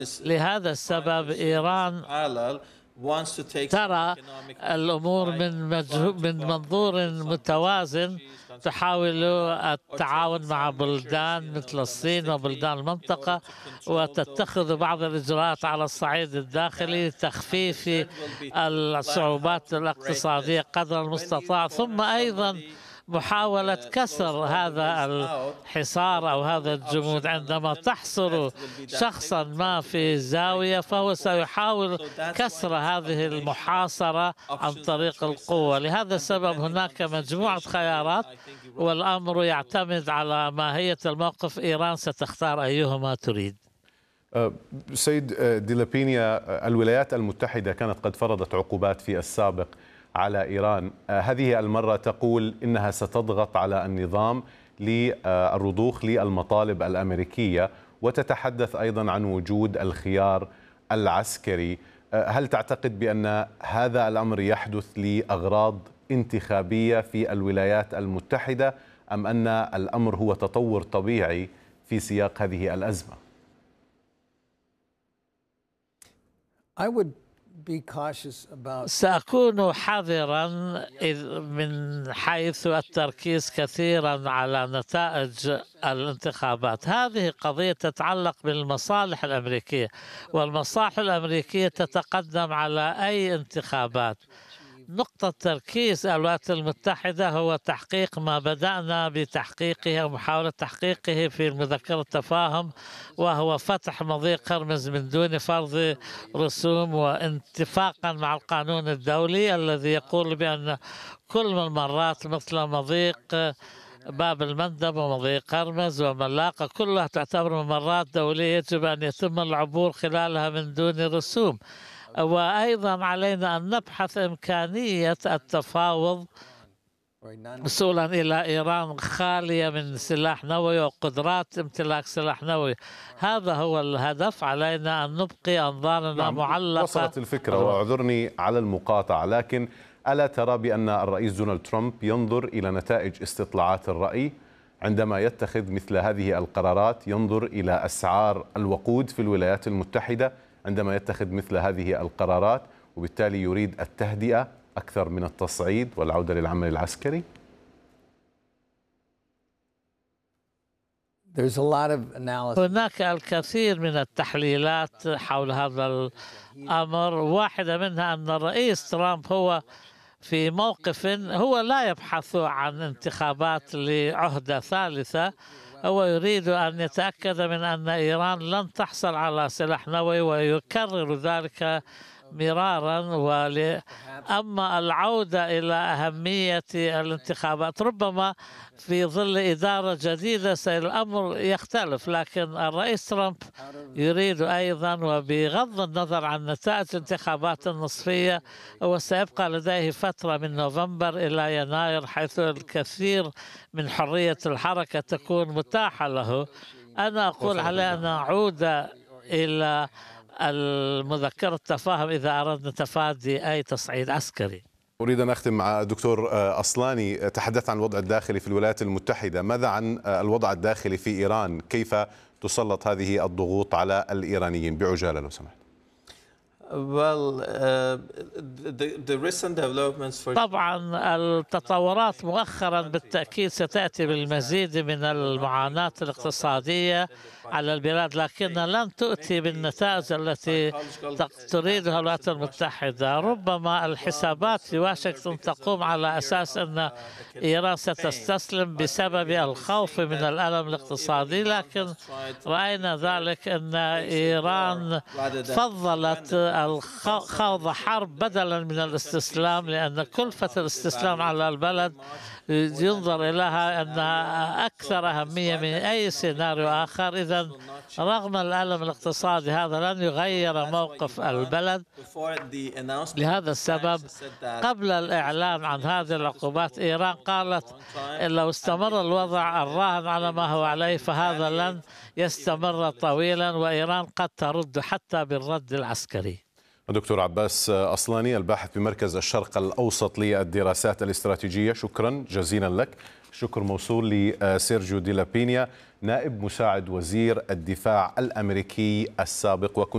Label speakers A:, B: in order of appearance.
A: لهذا السبب إيران ترى الأمور من منظور متوازن، تحاول التعاون مع بلدان مثل الصين وبلدان المنطقة، وتتخذ بعض الإجراءات على الصعيد الداخلي لتخفيف الصعوبات الاقتصادية قدر المستطاع، ثم أيضا محاولة كسر هذا الحصار أو هذا الجمود. عندما تحصر شخصا ما في زاوية فهو سيحاول كسر هذه المحاصرة عن طريق القوة. لهذا السبب هناك مجموعة خيارات، والأمر يعتمد على ماهية الموقف. إيران ستختار أيهما تريد.
B: سيد ديلابينيا، الولايات المتحدة كانت قد فرضت عقوبات في السابق على إيران. هذه المرة تقول إنها ستضغط على النظام للرضوخ للمطالب الأمريكية، وتتحدث أيضا عن وجود الخيار العسكري. هل تعتقد بأن هذا الأمر يحدث لأغراض انتخابية في الولايات المتحدة، أم أن الأمر هو تطور طبيعي في سياق هذه الأزمة؟
A: سأكون حذرا من حيث التركيز كثيرا على نتائج الانتخابات. هذه قضية تتعلق بالمصالح الأمريكية، والمصالح الأمريكية تتقدم على أي انتخابات. نقطة تركيز الولايات المتحدة هو تحقيق ما بدأنا بتحقيقه ومحاولة تحقيقه في مذكرة التفاهم، وهو فتح مضيق هرمز من دون فرض رسوم، واتفاقا مع القانون الدولي الذي يقول بأن كل الممرات مثل مضيق باب المندب ومضيق هرمز وملاقة كلها تعتبر ممرات دولية يجب أن يتم العبور خلالها من دون رسوم. وأيضا علينا أن نبحث إمكانية التفاوض وصولا إلى إيران خالية من سلاح نووي وقدرات امتلاك سلاح نووي. هذا هو الهدف. علينا أن نبقي أنظارنا معلقة.
B: وصلت الفكرة، واعذرني على المقاطعة، لكن ألا ترى بأن الرئيس دونالد ترامب ينظر إلى نتائج استطلاعات الرأي عندما يتخذ مثل هذه القرارات؟ ينظر إلى أسعار الوقود في الولايات المتحدة عندما يتخذ مثل هذه القرارات، وبالتالي يريد التهدئة أكثر من التصعيد والعودة للعمل العسكري؟
A: هناك الكثير من التحليلات حول هذا الأمر، واحدة منها أن الرئيس ترامب هو في موقف هو لا يبحث عن انتخابات لعهدة ثالثة. هو يريد أن يتأكد من أن إيران لن تحصل على سلاح نووي، ويكرر ذلك مرارا. أما العودة إلى أهمية الانتخابات ربما في ظل إدارة جديدة الأمر يختلف، لكن الرئيس ترامب يريد أيضا، وبغض النظر عن نتائج الانتخابات النصفية، هو سيبقى لديه فترة من نوفمبر إلى يناير حيث الكثير من حرية الحركة تكون متاحة له. أنا أقول عليه أن نعود إلى المذكرة التفاهم إذا أردنا تفادي أي تصعيد عسكري.
B: أريد أن أختم مع الدكتور أصلاني. تحدث عن الوضع الداخلي في الولايات المتحدة، ماذا عن الوضع الداخلي في إيران؟ كيف تسلط هذه الضغوط على الإيرانيين؟ بعجالة لو سمحت.
A: طبعا التطورات مؤخرا بالتأكيد ستأتي بالمزيد من المعاناة الاقتصادية على البلاد، لكنها لن تؤتي بالنتائج التي تريدها الولايات المتحدة. ربما الحسابات في واشنطن تقوم على أساس أن إيران ستستسلم بسبب الخوف من الألم الاقتصادي، لكن رأينا ذلك أن إيران فضلت خوض حرب بدلا من الاستسلام، لأن كلفة الاستسلام على البلد ينظر إليها أنها أكثر أهمية من أي سيناريو آخر. إذا رغم الألم الاقتصادي هذا لن يغير موقف البلد. لهذا السبب قبل الإعلان عن هذه العقوبات إيران قالت لو استمر الوضع الراهن على ما هو عليه فهذا لن يستمر طويلا، وإيران قد ترد حتى بالرد العسكري.
B: دكتور عباس أصلاني، الباحث بمركز الشرق الأوسط للدراسات الاستراتيجية، شكرا جزيلا لك. شكر موصول لسيرجيو ديلابينيا، نائب مساعد وزير الدفاع الأمريكي السابق.